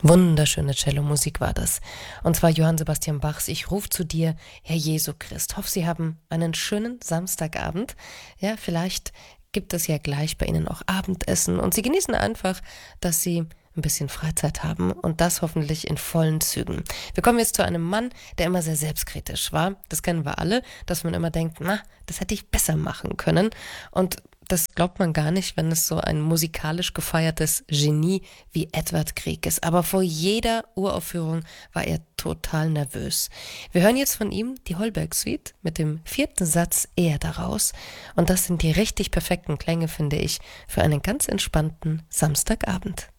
Wunderschöne Cellomusik war das. Und zwar Johann Sebastian Bachs Ich ruf zu dir, Herr Jesu Christ. Hoffe, Sie haben einen schönen Samstagabend. Ja, vielleicht gibt es ja gleich bei Ihnen auch Abendessen und Sie genießen einfach, dass Sie ein bisschen Freizeit haben und das hoffentlich in vollen Zügen. Wir kommen jetzt zu einem Mann, der immer sehr selbstkritisch war. Das kennen wir alle, dass man immer denkt, na, das hätte ich besser machen können. Und das glaubt man gar nicht, wenn es so ein musikalisch gefeiertes Genie wie Edvard Grieg ist. Aber vor jeder Uraufführung war er total nervös. Wir hören jetzt von ihm die Holberg-Suite mit dem 4. Satz eher daraus. Und das sind die richtig perfekten Klänge, finde ich, für einen ganz entspannten Samstagabend.